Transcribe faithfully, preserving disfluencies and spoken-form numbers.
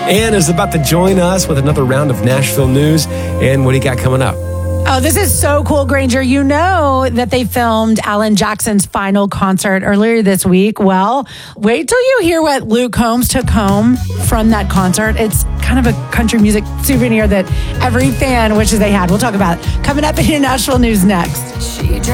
Ann is about to join us with another round of Nashville news. And what do you got coming up? Oh, this is so cool, Granger. You know that they filmed Alan Jackson's final concert earlier this week. Well, wait till you hear what Luke Combs took home from that concert. It's kind of a country music souvenir that every fan wishes they had. We'll talk about it coming up in your Nashville news next. She